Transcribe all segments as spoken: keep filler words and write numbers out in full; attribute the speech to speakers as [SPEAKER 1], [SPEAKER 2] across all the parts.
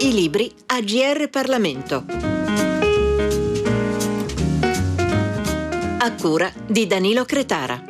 [SPEAKER 1] I libri a G R Parlamento. A cura di Danilo Cretara.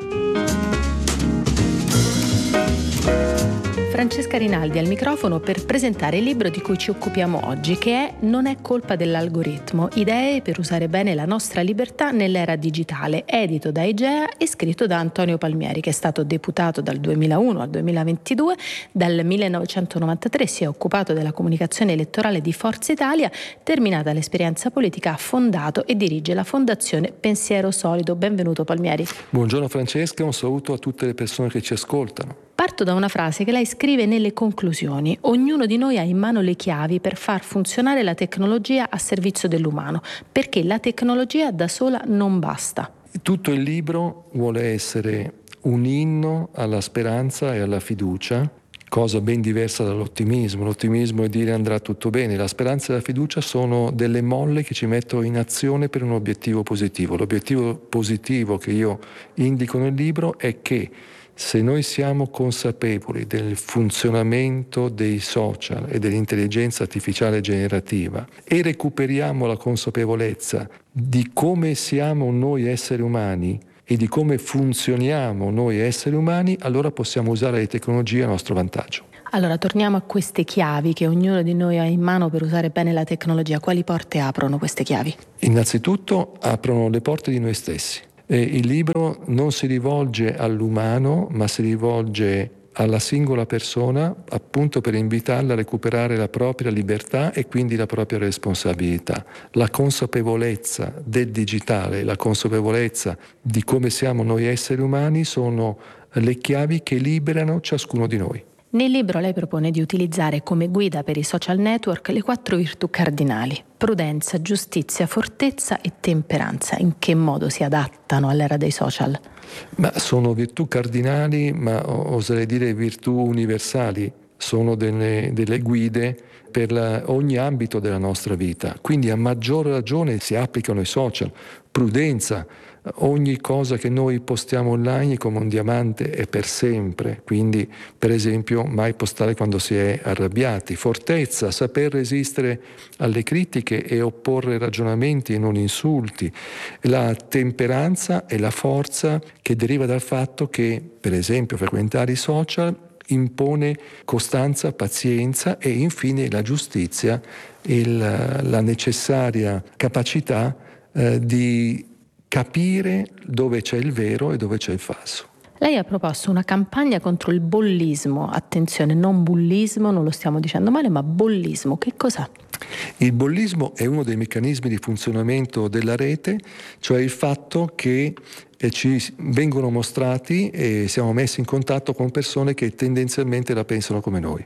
[SPEAKER 2] Francesca Rinaldi al microfono per presentare il libro di cui ci occupiamo oggi, che è Non è colpa dell'algoritmo, idee per usare bene la nostra libertà nell'era digitale, edito da Igea e scritto da Antonio Palmieri, che è stato deputato dal duemilauno al duemilaventidue. Dal millenovecentonovantatré si è occupato della comunicazione elettorale di Forza Italia. Terminata l'esperienza politica ha fondato e dirige la Fondazione Pensiero Solido. Benvenuto Palmieri.
[SPEAKER 3] Buongiorno Francesca, un saluto a tutte le persone che ci ascoltano.
[SPEAKER 2] Parto da una frase che lei scrive nelle conclusioni: ognuno di noi ha in mano le chiavi per far funzionare la tecnologia a servizio dell'umano, perché la tecnologia da sola non basta.
[SPEAKER 3] Tutto il libro vuole essere un inno alla speranza e alla fiducia, cosa ben diversa dall'ottimismo. L'ottimismo è dire andrà tutto bene, la speranza e la fiducia sono delle molle che ci mettono in azione per un obiettivo positivo. L'obiettivo positivo che io indico nel libro è che se noi siamo consapevoli del funzionamento dei social e dell'intelligenza artificiale generativa e recuperiamo la consapevolezza di come siamo noi esseri umani e di come funzioniamo noi esseri umani, allora possiamo usare le tecnologie a nostro vantaggio.
[SPEAKER 2] Allora, torniamo a queste chiavi che ognuno di noi ha in mano per usare bene la tecnologia. Quali porte aprono queste chiavi?
[SPEAKER 3] Innanzitutto aprono le porte di noi stessi. E il libro non si rivolge all'umano, ma si rivolge alla singola persona, appunto per invitarla a recuperare la propria libertà e quindi la propria responsabilità. La consapevolezza del digitale, la consapevolezza di come siamo noi esseri umani sono le chiavi che liberano ciascuno di noi.
[SPEAKER 2] Nel libro lei propone di utilizzare come guida per i social network le quattro virtù cardinali: prudenza, giustizia, fortezza e temperanza. In che modo si adattano all'era dei social?
[SPEAKER 3] Ma sono virtù cardinali, ma oserei dire virtù universali. Sono delle, delle guide per la, ogni ambito della nostra vita. Quindi a maggior ragione si applicano i social. Prudenza. Ogni cosa che noi postiamo online come un diamante è per sempre, quindi per esempio mai postare quando si è arrabbiati. Fortezza, saper resistere alle critiche e opporre ragionamenti e non insulti. La temperanza è la forza che deriva dal fatto che, per esempio, frequentare i social impone costanza, pazienza e infine la giustizia, il, la necessaria capacità eh, di capire dove c'è il vero e dove c'è il falso.
[SPEAKER 2] Lei ha proposto una campagna contro il bollismo. Attenzione, non bullismo, non lo stiamo dicendo male, ma bollismo. Che cos'è?
[SPEAKER 3] Il bollismo è uno dei meccanismi di funzionamento della rete, cioè il fatto che eh, ci vengono mostrati e siamo messi in contatto con persone che tendenzialmente la pensano come noi.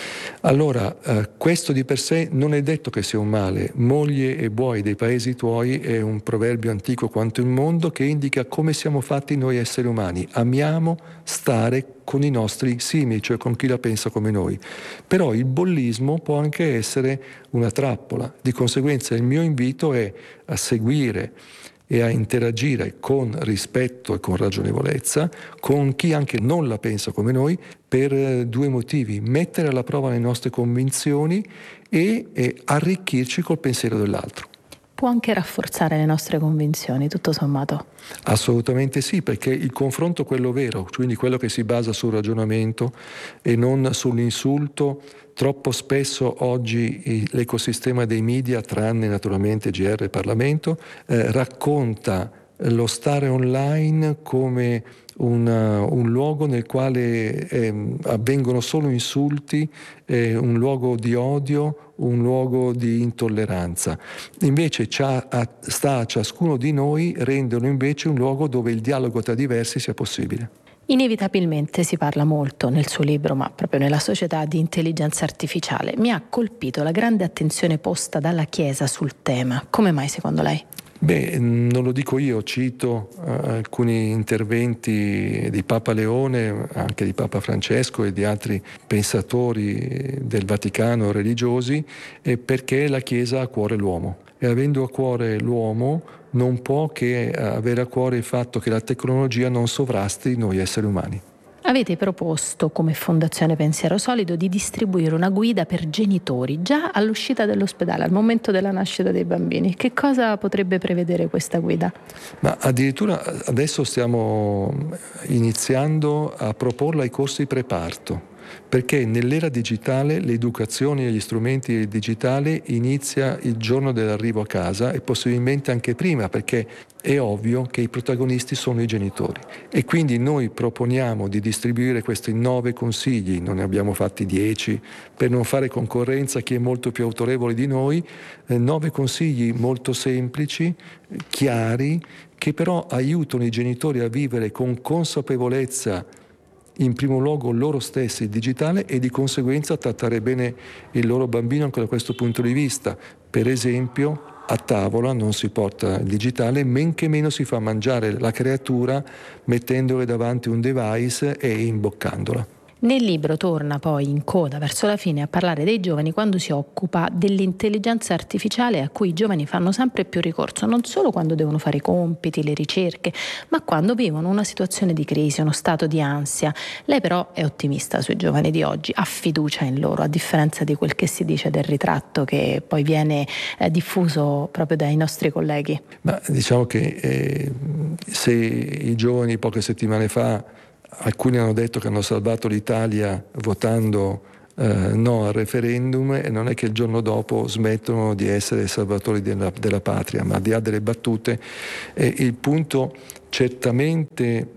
[SPEAKER 3] Allora, eh, questo di per sé non è detto che sia un male. Moglie e buoi dei paesi tuoi è un proverbio antico quanto il mondo che indica come siamo fatti noi esseri umani. Amiamo stare con i nostri simili, cioè con chi la pensa come noi. Però il bollismo può anche essere una trappola. Di conseguenza il mio invito è a seguire e a interagire con rispetto e con ragionevolezza con chi anche non la pensa come noi per due motivi: mettere alla prova le nostre convinzioni e, e arricchirci col pensiero dell'altro.
[SPEAKER 2] Può anche rafforzare le nostre convinzioni, tutto sommato?
[SPEAKER 3] Assolutamente sì, perché il confronto, quello vero, quindi quello che si basa sul ragionamento e non sull'insulto, troppo spesso oggi l'ecosistema dei media, tranne naturalmente G R Parlamento, eh, racconta lo stare online come una, un luogo nel quale eh, avvengono solo insulti, eh, un luogo di odio, un luogo di intolleranza. Invece sta a ciascuno di noi renderlo invece un luogo dove il dialogo tra diversi sia possibile.
[SPEAKER 2] Inevitabilmente si parla molto nel suo libro, ma proprio nella società, di intelligenza artificiale. Mi ha colpito la grande attenzione posta dalla Chiesa sul tema. Come mai secondo lei?
[SPEAKER 3] Beh, non lo dico io, cito uh, alcuni interventi di Papa Leone, anche di Papa Francesco e di altri pensatori del Vaticano religiosi, eh, perché la Chiesa ha a cuore l'uomo. E avendo a cuore l'uomo non può che avere a cuore il fatto che la tecnologia non sovrasti noi esseri umani.
[SPEAKER 2] Avete proposto come Fondazione Pensiero Solido di distribuire una guida per genitori già all'uscita dall'ospedale, al momento della nascita dei bambini. Che cosa potrebbe prevedere questa guida?
[SPEAKER 3] Ma addirittura adesso stiamo iniziando a proporla ai corsi preparto, perché nell'era digitale l'educazione agli strumenti digitali inizia il giorno dell'arrivo a casa e possibilmente anche prima, perché è ovvio che i protagonisti sono i genitori. E quindi noi proponiamo di distribuire questi nove consigli, non ne abbiamo fatti dieci, per non fare concorrenza a chi è molto più autorevole di noi, eh, nove consigli molto semplici, chiari, che però aiutano i genitori a vivere con consapevolezza in primo luogo loro stessi il digitale e di conseguenza trattare bene il loro bambino anche da questo punto di vista. Per esempio, a tavola non si porta il digitale, men che meno si fa mangiare la creatura mettendole davanti un device e imboccandola.
[SPEAKER 2] Nel libro torna poi in coda verso la fine a parlare dei giovani quando si occupa dell'intelligenza artificiale a cui i giovani fanno sempre più ricorso, non solo quando devono fare i compiti, le ricerche, ma quando vivono una situazione di crisi, uno stato di ansia. Lei però è ottimista sui giovani di oggi, ha fiducia in loro, a differenza di quel che si dice del ritratto che poi viene eh, diffuso proprio dai nostri colleghi.
[SPEAKER 3] Ma diciamo che eh, se i giovani poche settimane fa alcuni hanno detto che hanno salvato l'Italia votando eh, no al referendum, e non è che il giorno dopo smettono di essere salvatori della, della patria, ma al di là delle battute, eh, il punto certamente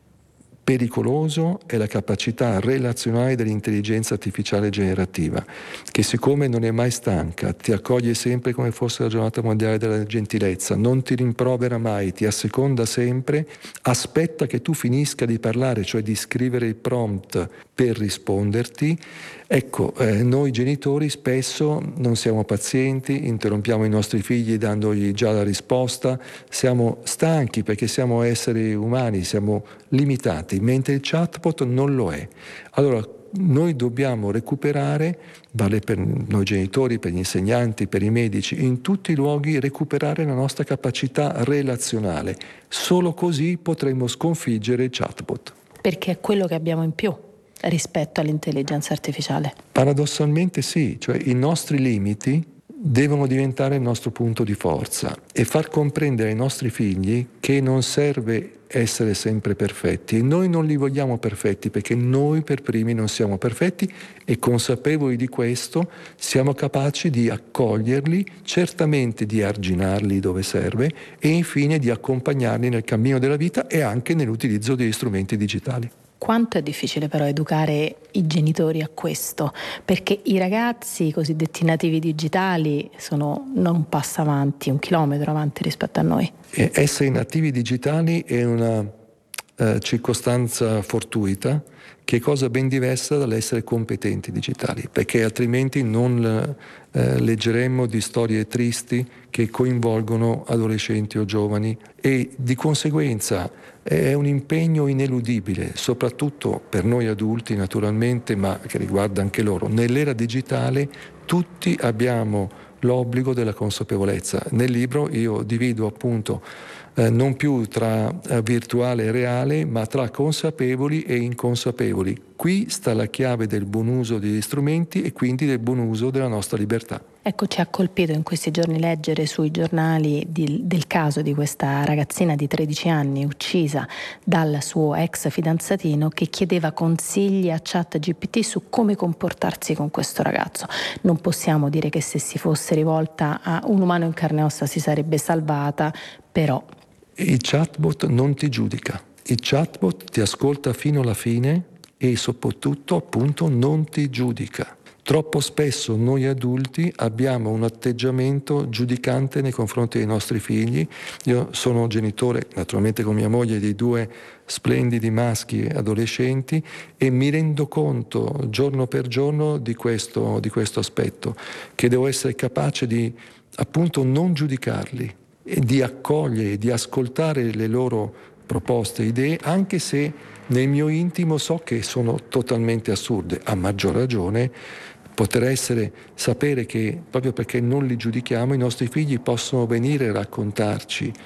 [SPEAKER 3] pericoloso è la capacità relazionale dell'intelligenza artificiale generativa, che siccome non è mai stanca, ti accoglie sempre come fosse la giornata mondiale della gentilezza, non ti rimprovera mai, ti asseconda sempre, aspetta che tu finisca di parlare, cioè di scrivere il prompt per risponderti. Ecco, eh, noi genitori spesso non siamo pazienti, interrompiamo i nostri figli dandogli già la risposta, siamo stanchi perché siamo esseri umani, siamo limitati, mentre il chatbot non lo è. Allora, noi dobbiamo recuperare, vale per noi genitori, per gli insegnanti, per i medici, in tutti i luoghi recuperare la nostra capacità relazionale. Solo così potremo sconfiggere il chatbot.
[SPEAKER 2] Perché è quello che abbiamo in più rispetto all'intelligenza artificiale.
[SPEAKER 3] Paradossalmente sì, cioè i nostri limiti devono diventare il nostro punto di forza e far comprendere ai nostri figli che non serve essere sempre perfetti, e noi non li vogliamo perfetti perché noi per primi non siamo perfetti, e consapevoli di questo siamo capaci di accoglierli, certamente di arginarli dove serve e infine di accompagnarli nel cammino della vita e anche nell'utilizzo degli strumenti digitali.
[SPEAKER 2] Quanto è difficile però educare i genitori a questo, perché i ragazzi, i cosiddetti nativi digitali, sono non un passo avanti, un chilometro avanti rispetto a noi.
[SPEAKER 3] E essere nativi digitali è una eh, circostanza fortuita, che è cosa ben diversa dall'essere competenti digitali, perché altrimenti non eh, leggeremmo di storie tristi che coinvolgono adolescenti o giovani, e di conseguenza è un impegno ineludibile, soprattutto per noi adulti naturalmente, ma che riguarda anche loro. Nell'era digitale tutti abbiamo l'obbligo della consapevolezza. Nel libro io divido appunto eh, non più tra eh, virtuale e reale, ma tra consapevoli e inconsapevoli. Qui sta la chiave del buon uso degli strumenti e quindi del buon uso della nostra libertà.
[SPEAKER 2] Ecco, ci ha colpito in questi giorni leggere sui giornali di, del caso di questa ragazzina di tredici anni uccisa dal suo ex fidanzatino, che chiedeva consigli a ChatGPT su come comportarsi con questo ragazzo. Non possiamo dire che se si fosse rivolta a un umano in carne e ossa si sarebbe salvata, però...
[SPEAKER 3] Il chatbot non ti giudica, il chatbot ti ascolta fino alla fine e soprattutto appunto non ti giudica. Troppo spesso noi adulti abbiamo un atteggiamento giudicante nei confronti dei nostri figli. Io sono genitore, naturalmente con mia moglie, di due splendidi maschi adolescenti, e mi rendo conto giorno per giorno di questo, di questo aspetto, che devo essere capace di appunto non giudicarli e di accogliere, di ascoltare le loro proposte, idee, anche se nel mio intimo so che sono totalmente assurde. A maggior ragione poter essere, sapere che proprio perché non li giudichiamo, i nostri figli possono venire a raccontarci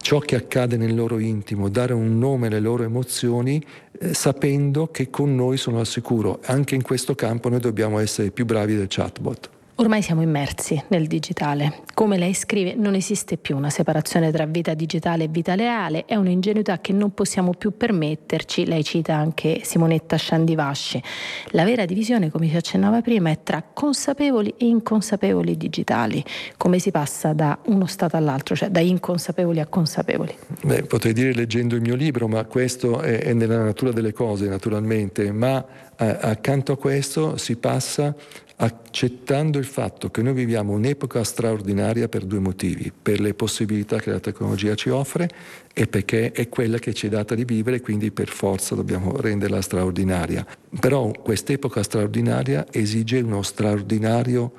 [SPEAKER 3] ciò che accade nel loro intimo, dare un nome alle loro emozioni, eh, sapendo che con noi sono al sicuro. Anche in questo campo noi dobbiamo essere più bravi del chatbot.
[SPEAKER 2] Ormai siamo immersi nel digitale. Come lei scrive, non esiste più una separazione tra vita digitale e vita reale, è un'ingenuità che non possiamo più permetterci. Lei cita anche Simonetta Sciandivasci. La vera divisione, come ci accennava prima, è tra consapevoli e inconsapevoli digitali. Come si passa da uno stato all'altro, cioè da inconsapevoli a consapevoli? Beh,
[SPEAKER 3] potrei dire leggendo il mio libro, ma questo è, è nella natura delle cose, naturalmente, ma eh, accanto a questo si passa accettando il fatto che noi viviamo un'epoca straordinaria per due motivi: per le possibilità che la tecnologia ci offre e perché è quella che ci è data di vivere, quindi per forza dobbiamo renderla straordinaria. Però quest'epoca straordinaria esige uno straordinario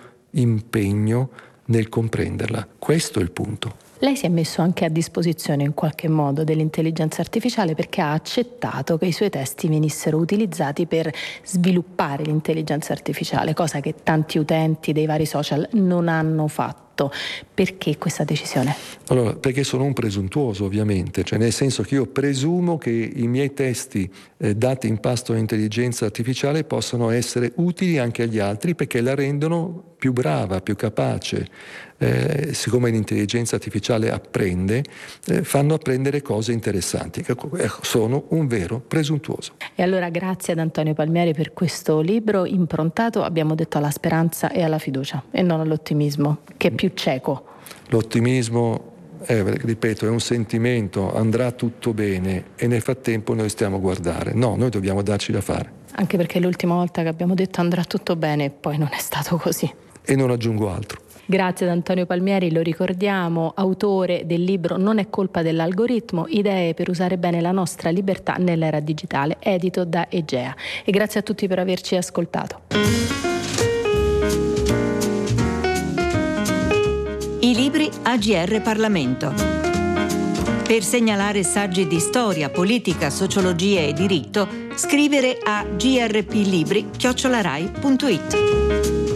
[SPEAKER 3] impegno nel comprenderla. Questo è il punto.
[SPEAKER 2] Lei si è messo anche a disposizione in qualche modo dell'intelligenza artificiale, perché ha accettato che i suoi testi venissero utilizzati per sviluppare l'intelligenza artificiale, cosa che tanti utenti dei vari social non hanno fatto. Perché questa decisione?
[SPEAKER 3] Allora, perché sono un presuntuoso, ovviamente, cioè nel senso che io presumo che i miei testi eh, dati in pasto all'intelligenza artificiale possano essere utili anche agli altri, perché la rendono più brava, più capace. Eh, siccome l'intelligenza artificiale apprende, eh, fanno apprendere cose interessanti. Sono un vero presuntuoso.
[SPEAKER 2] E allora grazie ad Antonio Palmieri per questo libro improntato, abbiamo detto, alla speranza e alla fiducia e non all'ottimismo, che è più cieco.
[SPEAKER 3] L'ottimismo, eh, ripeto, è un sentimento, andrà tutto bene e nel frattempo noi stiamo a guardare. No, noi dobbiamo darci da fare.
[SPEAKER 2] Anche perché l'ultima volta che abbiamo detto andrà tutto bene poi non è stato così.
[SPEAKER 3] E non aggiungo altro.
[SPEAKER 2] Grazie ad Antonio Palmieri, lo ricordiamo, autore del libro Non è colpa dell'algoritmo, idee per usare bene la nostra libertà nell'era digitale, edito da Egea. E grazie a tutti per averci ascoltato.
[SPEAKER 1] I libri A G R Parlamento. Per segnalare saggi di storia, politica, sociologia e diritto, scrivere a grplibri chiocciola rai punto it.